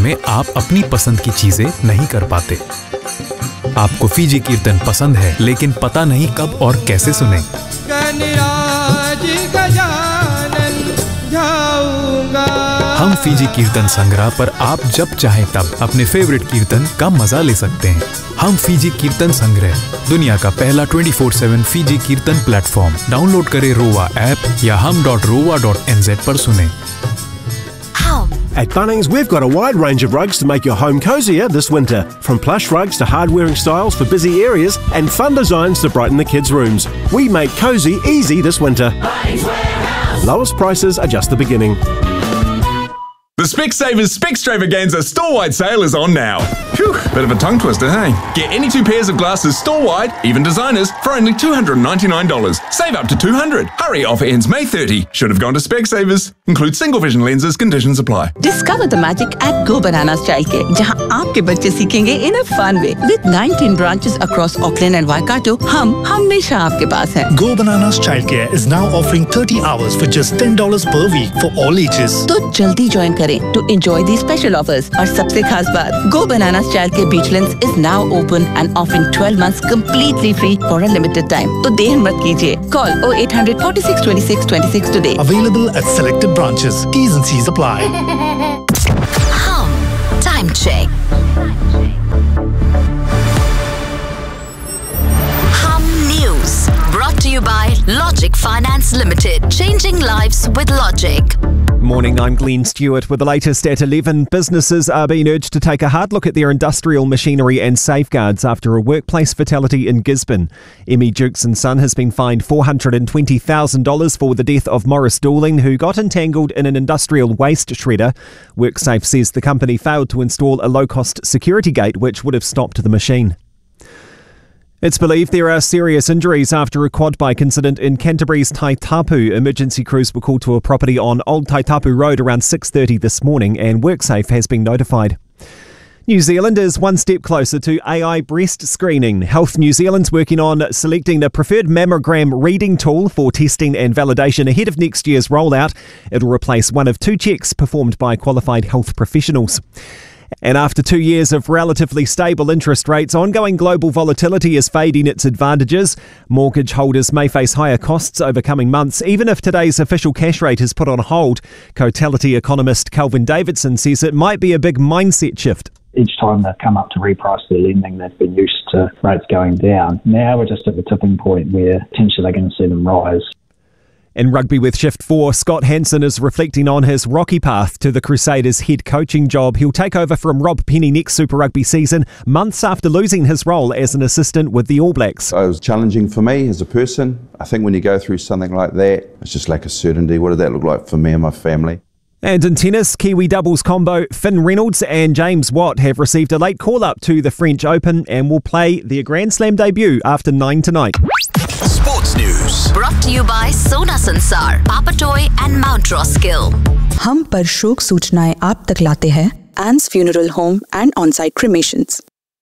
में आप अपनी पसंद की चीजें नहीं कर पाते। आपको फीजी कीर्तन पसंद है लेकिन पता नहीं कब और कैसे सुने। हम फीजी कीर्तन संग्रह पर आप जब चाहे तब अपने फेवरेट कीर्तन का मजा ले सकते हैं। हम फीजी कीर्तन संग्रह, दुनिया का पहला 24/7 फीजी कीर्तन प्लेटफॉर्म। डाउनलोड करें रोवा ऐप या hum.rowa.nz पर सुने। At Bunnings, we've got a wide range of rugs to make your home cozier this winter. From plush rugs to hard-wearing styles for busy areas and fun designs to brighten the kids' rooms. We make cozy easy this winter. Lowest prices are just the beginning. The Specsavers Specstravaganza store-wide sale is on now. Phew, bit of a tongue twister, hey? Get any 2 pairs of glasses store-wide, even designers, for only $299. Save up to $200. Hurry, offer ends May 30. Should have gone to Specsavers. Include single vision lenses, conditions apply. Discover the magic at Go Bananas Childcare, जहां आपके बच्चे सीखेंगे in a fun way. With 19 branches across Auckland and Waikato, हम हमेशा आपके पास हैं. Go Bananas Childcare is now offering 30 hours for just $10 per week for all ages. तो जल्दी ज्वाइन करें to enjoy these special offers. और सबसे खास बात, Go Bananas Childcare Beachlands is now open and offering 12 months completely free for a limited time. तो देर मत कीजिए. Call 0800 46 26 26 today. Available at selected branches. T's and C's apply. Time check. News brought to you by Logic Finance Limited. Changing lives with Logic. Morning, I'm Glenn Stewart with the latest at 11. Businesses are being urged to take a hard look at their industrial machinery and safeguards after a workplace fatality in Gisborne. Emmy Jukes and Son has been fined $420,000 for the death of Morris Dooling, who got entangled in an industrial waste shredder. WorkSafe says the company failed to install a low-cost security gate which would have stopped the machine. It's believed there are serious injuries after a quad bike incident in Canterbury's Taitapu. Emergency crews were called to a property on Old Taitapu Road around 6:30 this morning, and WorkSafe has been notified. New Zealand is one step closer to AI breast screening. Health New Zealand's working on selecting the preferred mammogram reading tool for testing and validation ahead of next year's rollout. It'll replace one of 2 checks performed by qualified health professionals. And after 2 years of relatively stable interest rates, ongoing global volatility is fading its advantages. Mortgage holders may face higher costs over coming months, even if today's official cash rate is put on hold. Cotality economist Kelvin Davidson says it might be a big mindset shift. Each time they've come up to reprice their lending, they've been used to rates going down. Now we're just at the tipping point where potentially they're going to see them rise. In rugby with Shift 4, Scott Hansen is reflecting on his rocky path to the Crusaders' head coaching job. He'll take over from Rob Penny next Super Rugby season, months after losing his role as an assistant with the All Blacks. It was challenging for me as a person. I think when you go through something like that, it's just lack of certainty. What did that look like for me and my family? And in tennis, Kiwi doubles combo Finn Reynolds and James Watt have received a late call-up to the French Open and will play their Grand Slam debut after 9 tonight. Sports News brought to you by Sona Sansar, Papatoy and Mount Roskill. हम पर शोक सूचनाएं आप तक लाते हैं Anne's Funeral Home and On-Site Cremations.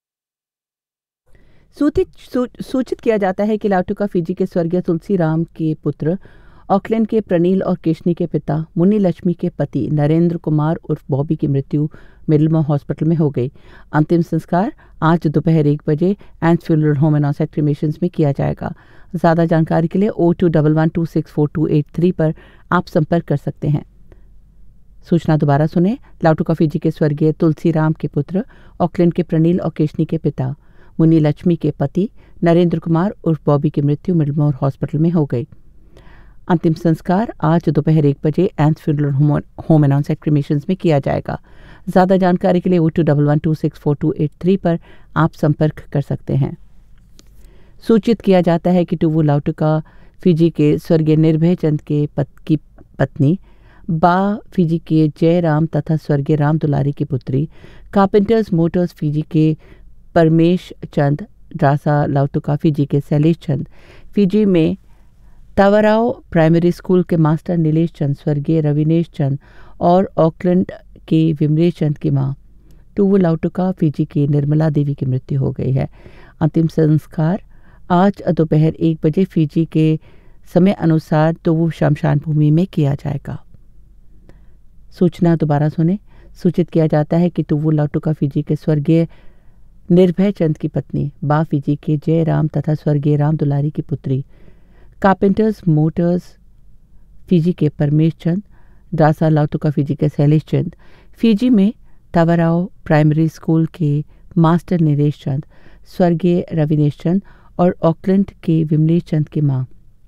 सूचित किया जाता है कि लाटुका फिजी के स्वर्गीय तुलसी राम के पुत्र, ऑकलैंड के प्रणील और केशनी के पिता, मुन्नी लक्ष्मी के पति नरेंद्र कुमार उर्फ बॉबी की मृत्यु मिडलमोर हॉस्पिटल में हो गई। अंतिम संस्कार आज दोपहर 1 बजे एन्स फ्यूनरल होम एंड ऑन-साइट क्रिमेशंस में किया जाएगा। ज़्यादा जानकारी के लिए 0211264283 पर आप संपर्क कर सकते हैं। सूचना दोबारा सुने। लाटुका फिजी के स्वर्गीय तुलसी राम के पुत्र, ऑकलैंड के प्रणील और केशनी के पिता, मुन्नी लक्ष्मी के पति नरेंद्र कुमार उर्फ बॉबी की मृत्यु मिडलमोर हॉस्पिटल में हो गई। अंतिम संस्कार आज दोपहर 1 बजे एन्स फ्यूनरल होम एंड ऑन-साइट क्रिमेशंस में किया जाएगा। ज़्यादा जानकारी के लिए 0211264283 पर आप संपर्क कर सकते हैं। सूचित किया जाता है कि टुवु लाटुका फिजी के स्वर्गीय निर्भय चंद की पत्नी, बा फिजी के जयराम तथा स्वर्गीय राम दुलारी की पुत्री, कारपेंटर्स मोटर्स फिजी के परमेश चंद, ड्रासा लाटुका फिजी के शैलेश चंद, फिजी में तावराओ प्राइमरी स्कूल के मास्टर नीलेश चंद, स्वर्गीय रविनेश चंद और ऑकलैंड के विमलेश चंद की मां टुवु लाटुका फिजी की निर्मला देवी की मृत्यु हो गई है। अंतिम संस्कार आज दोपहर 1 बजे फिजी के समय अनुसार टुवु शमशान भूमि में किया जाएगा। सूचना दोबारा सुने। सूचित किया जाता है कि तुवु लाटुका फिजी के स्वर्गीय निर्भय चंद की पत्नी, बा फिजी के जय राम तथा स्वर्गीय राम दुलारी की पुत्री, कारपेंटर्स मोटर्स फिजी के परमेश चंद, ड्रासा लाटुका फिजी के शैलेश चंद, फिजी में तवराओ प्राइमरी स्कूल के मास्टर नरेश चंद, स्वर्गीय रविनेश चंद और ऑकलैंड के विमलेश चंद की मां।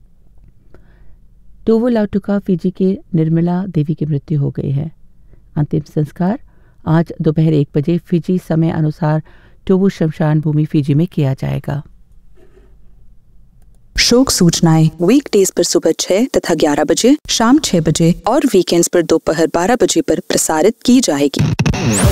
तुवु लाटुका फिजी के निर्मला देवी की मृत्यु हो गई है। अंतिम संस्कार आज दोपहर 1 बजे फिजी समय अनुसार तुवु शमशान भूमि फिजी में किया जाएगा। शोक सूचनाएं वीकडेज पर सुबह 6 तथा 11 बजे, शाम 6 बजे और वीकेंड्स पर दोपहर 12 बजे पर प्रसारित की जाएगी।